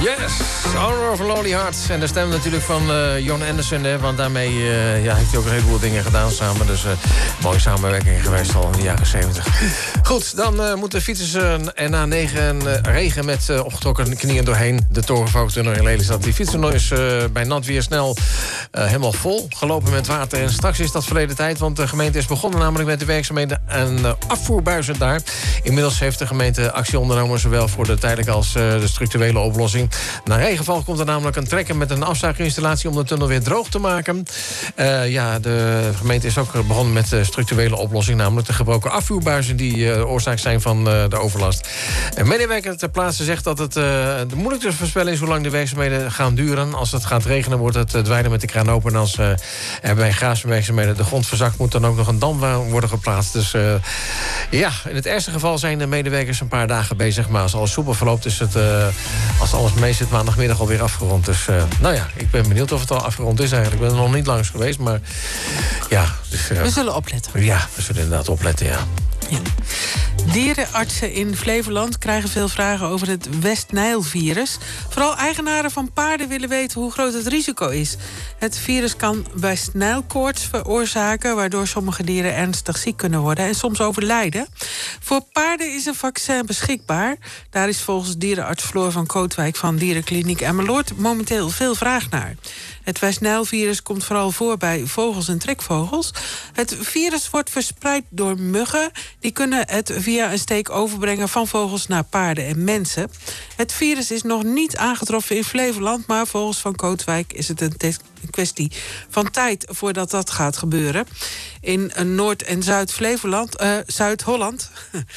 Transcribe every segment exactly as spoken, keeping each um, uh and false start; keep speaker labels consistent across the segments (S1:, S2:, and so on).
S1: Yes, Honor of a Lonely Heart. En de stem natuurlijk van uh, Jon Anderson, hè, want daarmee uh, ja, heeft hij ook een heleboel dingen gedaan samen. Dus uh, mooie samenwerking geweest al in de jaren zeventig. Goed, dan uh, moeten fietsers uh, er na negen uh, regen met uh, opgetrokken knieën doorheen de Torenvouwtunnel in Lelystad. Die fietstunnel is uh, bij nat weer snel uh, helemaal vol, gelopen met water. En straks is dat verleden tijd, want de gemeente is begonnen namelijk met de werkzaamheden en uh, afvoerbuizen daar. Inmiddels heeft de gemeente actie ondernomen, zowel voor de tijdelijke als uh, de structurele oplossing. Na regenval komt er namelijk een trekker met een afzuiginstallatie om de tunnel weer droog te maken. Uh, ja, de gemeente is ook begonnen met de structurele oplossing, namelijk de gebroken afvoerbuizen die uh, oorzaak zijn van uh, de overlast. Een medewerker ter plaatse zegt dat het uh, de moeilijkste voorspellen is hoe lang de werkzaamheden gaan duren. Als het gaat regenen wordt het uh, dweilen met de kraan open. En als uh, er bij graafwerkzaamheden de grond verzakt, moet dan ook nog een dam worden geplaatst. Dus uh, ja, in het ergste geval zijn de medewerkers een paar dagen bezig. Maar als alles soepel verloopt is het, uh, als alles mee zit, maandagmiddag alweer afgerond. Dus uh, nou ja, ik ben benieuwd of het al afgerond is eigenlijk. Ik ben er nog niet langs geweest, maar ja. Dus, uh,
S2: we zullen opletten.
S1: Ja, we zullen inderdaad opletten, ja.
S2: Ja. Dierenartsen in Flevoland krijgen veel vragen over het West-Nijl-virus. Vooral eigenaren van paarden willen weten hoe groot het risico is. Het virus kan West-Nijl-koorts veroorzaken, waardoor sommige dieren ernstig ziek kunnen worden en soms overlijden. Voor paarden is een vaccin beschikbaar. Daar is volgens dierenarts Floor van Kootwijk van Dierenkliniek Emmeloord momenteel veel vraag naar. Het West-Nijl-virus komt vooral voor bij vogels en trekvogels. Het virus wordt verspreid door muggen. Die kunnen het via een steek overbrengen van vogels naar paarden en mensen. Het virus is nog niet aangetroffen in Flevoland, maar volgens Van Kootwijk is het een te- kwestie van tijd voordat dat gaat gebeuren. In Noord- en Zuid-Flevoland, uh, Zuid-Holland,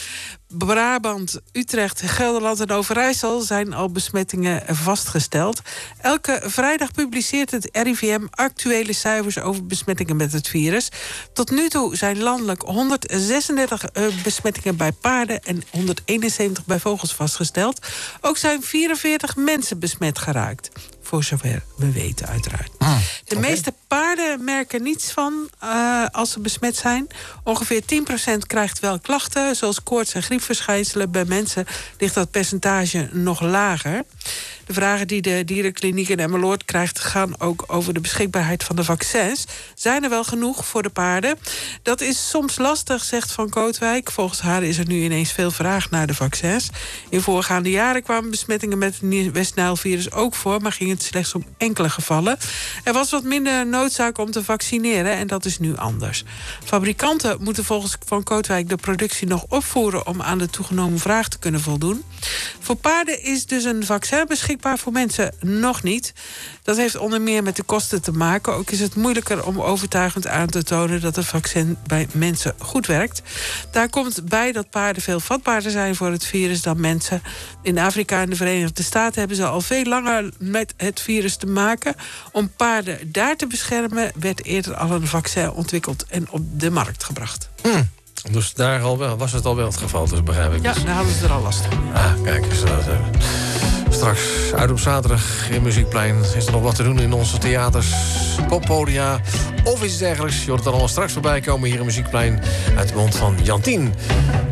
S2: Brabant, Utrecht, Gelderland en Overijssel zijn al besmettingen vastgesteld. Elke vrijdag publiceert het R I V M actuele cijfers over besmettingen met het virus. Tot nu toe zijn landelijk honderdzesendertig uh, besmettingen bij paarden en honderdeenenzeventig bij vogels vastgesteld. Ook zijn vierenveertig mensen besmet geraakt. Voor zover we weten, uiteraard. Ah, de okay. meeste paarden merken niets van uh, als ze besmet zijn. Ongeveer tien procent krijgt wel klachten, zoals koorts en griepverschijnselen. Bij mensen ligt dat percentage nog lager. De vragen die de dierenkliniek in Emmeloord krijgt gaan ook over de beschikbaarheid van de vaccins. Zijn er wel genoeg voor de paarden? Dat is soms lastig, zegt Van Kootwijk. Volgens haar is er nu ineens veel vraag naar de vaccins. In voorgaande jaren kwamen besmettingen met het West-Nijl-virus ook voor, maar ging het slechts om enkele gevallen. Er was wat minder noodzaak om te vaccineren en dat is nu anders. Fabrikanten moeten volgens Van Kootwijk de productie nog opvoeren om aan de toegenomen vraag te kunnen voldoen. Voor paarden is dus een vaccin beschikbaar, voor mensen nog niet. Dat heeft onder meer met de kosten te maken. Ook is het moeilijker om overtuigend aan te tonen dat het vaccin bij mensen goed werkt. Daar komt bij dat paarden veel vatbaarder zijn voor het virus dan mensen. In Afrika en de Verenigde Staten hebben ze al veel langer met het virus te maken. Om paarden daar te beschermen werd eerder al een vaccin ontwikkeld en op de markt gebracht.
S1: Hmm. Dus daar al wel, was het al wel het geval, dus begrijp ik.
S2: Ja,
S1: dus.
S2: daar hadden ze er al last van.
S1: Ah, kijk eens. Dat, uh, straks uit op zaterdag in Muziekplein. Is er nog wat te doen in onze theaters, poppodia of iets dergelijks. Je hoort het allemaal straks voorbij komen hier in Muziekplein uit de mond van Jantien.